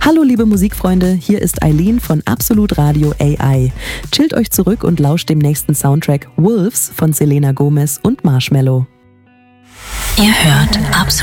Hallo liebe Musikfreunde, hier ist Eileen von Absolut Radio AI. Chillt euch zurück und lauscht dem nächsten Soundtrack Wolves von Selena Gomez und Marshmello. Ihr hört Absolut